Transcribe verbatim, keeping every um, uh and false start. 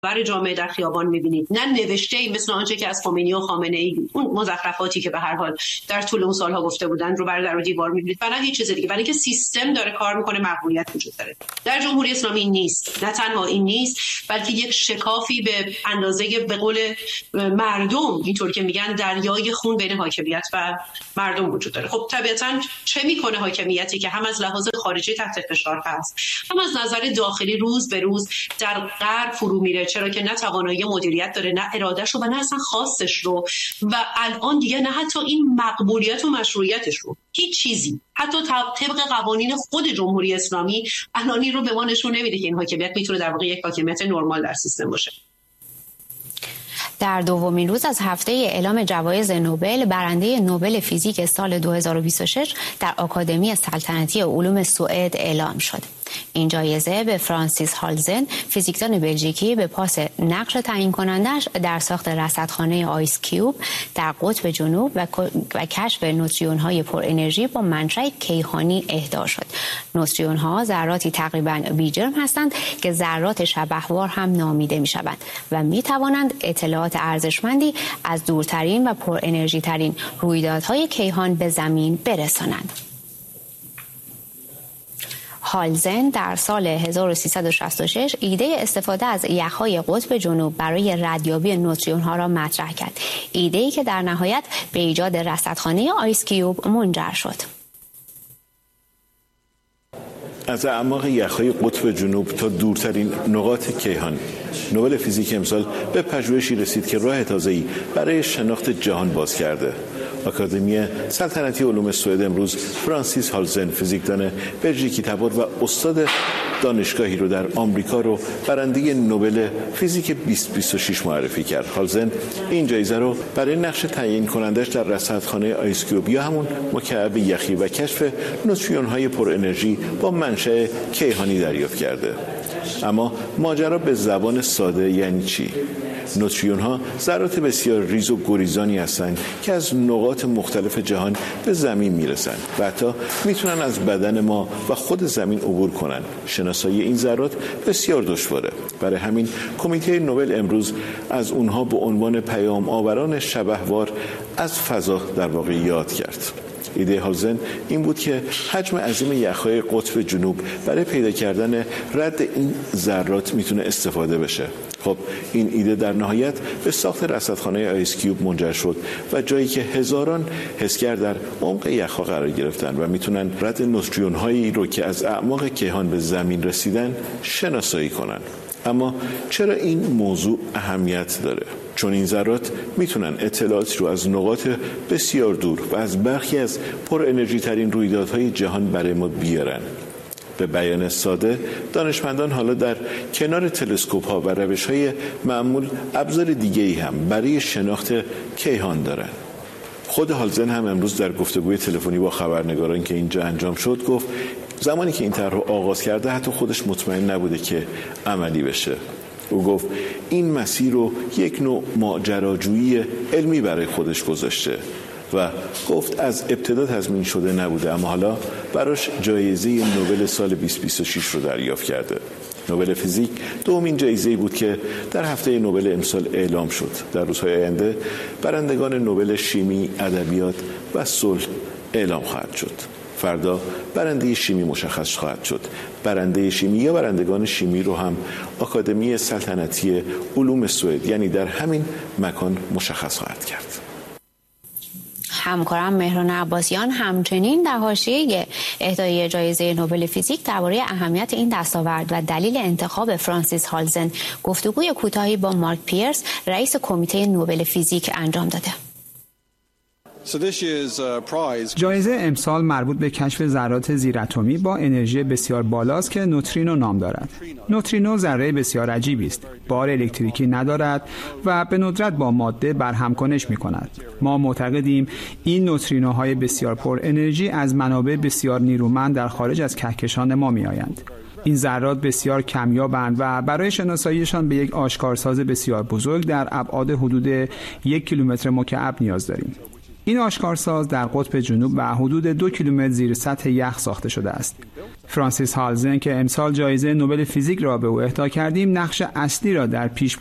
برای جامعه در خیابان می‌بینید، نه نوشته‌ای مثل آنچه که از خمینی و خامنه‌ای، اون مزخرفاتی که به هر حال در طول اون سالها گفته بودن رو بر در و دیوار می‌بینید، و نه هیچ چیز دیگه. برای اینکه سیستم داره کار می‌کنه، مقبولیت وجود داره. در جمهوری اسلامی این نیست. نه تنها این نیست، بلکه یک شکافی به اندازه به قول مردم، اینطور که میگن دریای خون بین حاکمیت و مردم وجود داره. خب طبیعتاً چه می‌کنه حاکمیتی که هم از لحاظ خارجی تحت فشار هست، هم از نظر داخلی روز به روز در غرب فرو میره، چرا که نه توانایی مدیریت داره، نه ارادهش رو و نه اصلا خواستش رو، و الان دیگه نه حتی این مقبولیت و مشروعیتش رو، هیچ چیزی، حتی طبق قوانین خود جمهوری اسلامی الانی رو به ما نشون نمیده که این حاکمیت میتونه در واقع یک حاکمیت نرمال در سیستم باشه. در دومین روز از هفته اعلام جوایز نوبل، برنده نوبل فیزیک سال دو هزار و بیست و شش در آکادمی سلطنتی علوم سوئد اعلام شد. این جایزه به فرانسیس هالزن، فیزیکدان بلژیکی، به پاس نقش تعیین کنندش در ساخت رصدخانه آیس کیوب در قطب جنوب و, و کشف نوتریون‌های پر انرژی با منشأ کیهانی اهدا شد. نوتریون‌ها ذراتی تقریباً بی‌جرم هستند که ذرات شبحوار هم نامیده می‌شوند و می‌توانند اطلاعات ارزشمندی از دورترین و پر انرژی ترین رویدادهای کیهان به زمین برسانند. هالزن در سال هزار و سیصد و شصت و شش ایده استفاده از یخ‌های قطب جنوب برای ردیابی نوتریون‌ها را مطرح کرد. ایده‌ای که در نهایت به ایجاد رصدخانه آیس کیوب منجر شد. از اعماق یخ‌های قطب جنوب تا دورترین نقاط کیهان، نوبل فیزیک امسال به پژوهشی رسید که راه تازه‌ای برای شناخت جهان باز کرده. آکادمی سلطنتی علوم سوئد امروز فرانسیس هالزن، فیزیکدان بلژیکی تبار و استاد دانشگاهی رو در آمریکا رو برنده نوبل فیزیک بیست بیست و شش معرفی کرد. هالزن این جایزه رو برای نقش تعیین کنندش در رصدخانه آیس کیوب یا همون مکعب یخی و کشف نوتریون‌های پر انرژی با منشأ کیهانی دریافت کرده. اما ماجرا به زبان ساده یعنی چی؟ نوتریون ها ذرات بسیار ریز و گریزانی هستند که از نقاط مختلف جهان به زمین میرسند و حتی میتونن از بدن ما و خود زمین عبور کنند. شناسایی این ذرات بسیار دشواره. برای همین کمیته نوبل امروز از اونها به عنوان پیام آوران شبحوار از فضا در واقع یاد کرد. ایده هالزن این بود که حجم عظیم یخ‌های قطب جنوب برای پیدا کردن رد این ذرات میتونه استفاده بشه. خب این ایده در نهایت به ساخت رصدخانه آیس کیوب منجر شد و جایی که هزاران حسگر در عمق یخ‌ها قرار گرفتن و میتونن رد نوتریون هایی رو که از اعماق کیهان به زمین رسیدن شناسایی کنن. اما چرا این موضوع اهمیت داره؟ چون این ذرات میتونن اطلاعاتی رو از نقاط بسیار دور و از برخی از پر انرژی ترین رویدادهای جهان برای ما بیارن. به بیان ساده، دانشمندان حالا در کنار تلسکوپ ها و روش های معمول ابزار دیگه ای هم برای شناخت کیهان دارن. خود هالزن هم امروز در گفتگوی تلفنی با خبرنگاران که اینجا انجام شد گفت زمانی که این طرح رو آغاز کرده حتی خودش مطمئن نبوده که عملی بشه. او گفت این مسیر رو یک نوع ماجراجویی علمی برای خودش گذاشته و گفت از ابتدا تضمین شده نبوده، اما حالا براش جایزه نوبل سال بیست بیست و شش رو دریافت کرده. نوبل فیزیک دومین جایزه‌ای بود که در هفته نوبل امسال اعلام شد. در روزهای آینده برندگان نوبل شیمی، ادبیات و صلح اعلام خواهد شد. فردا برنده شیمی مشخص خواهد شد. برنده شیمی یا برندگان شیمی رو هم آکادمی سلطنتی علوم سوئد یعنی در همین مکان مشخص خواهد کرد. همکارم مهران عباسیان همچنین در حاشیه اهدای جایزه نوبل فیزیک درباره اهمیت این دستاورد و دلیل انتخاب فرانسیس هالزن گفتگوی کوتاهی با مارک پیرس، رئیس کمیته نوبل فیزیک انجام داده. جایزه امسال مربوط به کشف ذرات زیراتمی با انرژی بسیار بالاست که نوترینو نام دارد. نوترینو ذره بسیار عجیبی است. بار الکتریکی ندارد و به ندرت با ماده برهمکنش می‌کند. ما معتقدیم این نوترینوهای بسیار پر انرژی از منابع بسیار نیرومند در خارج از کهکشان ما می‌آیند. این ذرات بسیار کمیابند و برای شناساییشان به یک آشکارساز بسیار بزرگ در ابعاد حدود یک کیلومتر مکعب نیاز داریم. این آشکارساز در قطب جنوب و حدود دو کیلومتر زیر سطح یخ ساخته شده است. فرانسیس هالزن که امسال جایزه نوبل فیزیک را به او اهدا کردیم، نقش اصلی را در پیش